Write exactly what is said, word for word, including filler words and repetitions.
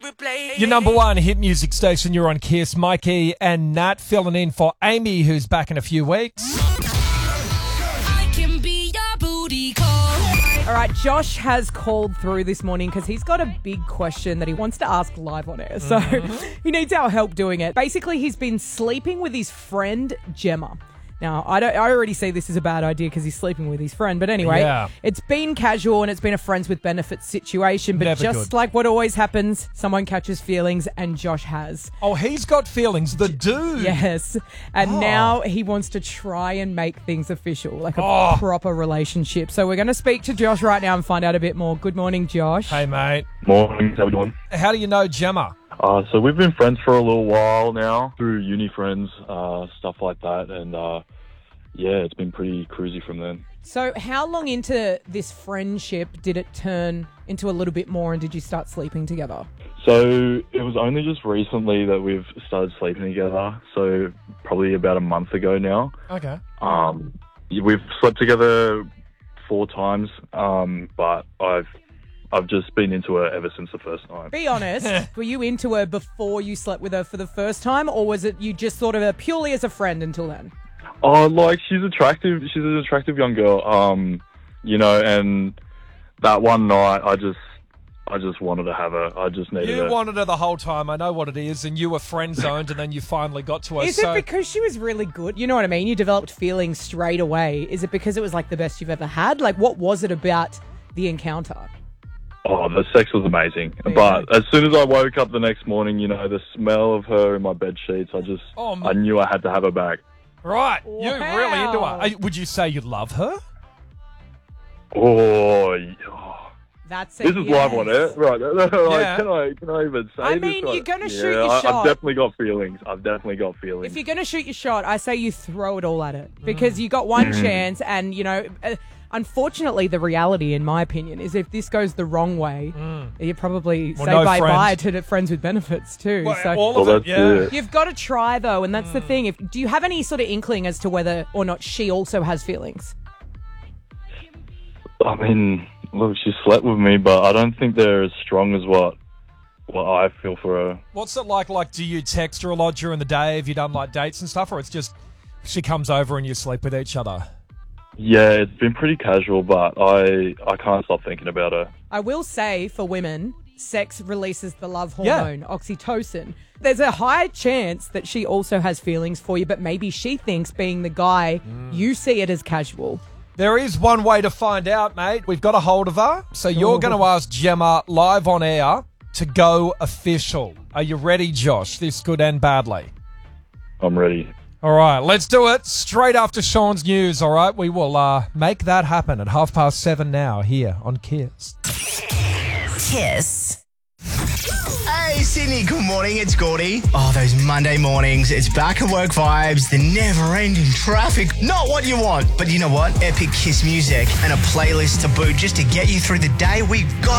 Your number one hit music station, you're on Kiss. Mikey and Nat filling in for Amy, who's back in a few weeks. I can be your booty call. All right, Josh has called through this morning because he's got a big question that he wants to ask live on air. So mm-hmm. he needs our help doing it. Basically, he's been sleeping with his friend Gemma. Now, I don't. I already see this as a bad idea because he's sleeping with his friend. But anyway, yeah. It's been casual and it's been a friends with benefits situation. But Never just good. like what always happens, someone catches feelings and Josh has. Oh, he's got feelings, the dude. Yes. And Oh. now he wants to try and make things official, like a Oh. proper relationship. So we're going to speak to Josh right now and find out a bit more. Good morning, Josh. Hey, mate. Morning, how we doing? How do you know Gemma? Uh, so we've been friends for a little while now, through uni friends, uh, stuff like that, and uh, yeah, it's been pretty cruisy from then. So how long into this friendship did it turn into a little bit more and did you start sleeping together? So it was only just recently that we've started sleeping together, so probably about a month ago now. Okay. Um, we've slept together four times, um, but I've I've just been into her ever since the first time. Be honest, were you into her before you slept with her for the first time, or was it you just thought of her purely as a friend until then? Oh, like, she's attractive. She's an attractive young girl. Um, you know, and that one night, I just, I just wanted to have her. I just needed You her. wanted her the whole time. I know what it is, and you were friend zoned, and then you finally got to her. Is so it because she was really good? You know what I mean? You developed feelings straight away. Is it because it was like the best you've ever had? Like, what was it about the encounter? Oh, the sex was amazing. Yeah. But as soon as I woke up the next morning, you know, the smell of her in my bed sheets, I just, Oh, m- I knew I had to have her back. Right, you're Wow. really into her. Are- Would you say you love her? Oh, y- oh. That's it. This is live on air, right? like, Yeah. Can I, can I even say I this? mean, Right? you're gonna yeah, shoot your I, shot. I've definitely got feelings. I've definitely got feelings. If you're going to shoot your shot, I say you throw it all at it because you got one chance and, you know, uh, unfortunately, the reality, in my opinion, is if this goes the wrong way, you probably Well, say no bye-bye friends. to the friends with benefits too. Well, so all Well, of it, that's yeah. it. you've got to try, though, and that's the thing. If Do you have any sort of inkling as to whether or not she also has feelings? I mean, look, she slept with me, but I don't think they're as strong as what what I feel for her. What's it like? Like, do you text her a lot during the day? Have you done, like, dates and stuff? Or it's just she comes over and you sleep with each other? Yeah, it's been pretty casual, but I I can't stop thinking about her. I will say, for women, sex releases the love Yeah. hormone, oxytocin. There's a high chance that she also has feelings for you, but maybe she thinks, being the guy, you see it as casual. There is one way to find out, mate. We've got a hold of her. So you're going to ask Gemma live on air to go official. Are you ready, Josh? This good and badly. I'm ready. All right, let's do it. Straight after Sean's news, all right? We will uh, make that happen at half past seven now here on Kiss. Kiss. Hey Sydney, good morning, it's Gordy. Oh, those Monday mornings, it's back at work vibes, the never-ending traffic. Not what you want, but you know what? Epic Kiss music and a playlist to boot just to get you through the day. We've got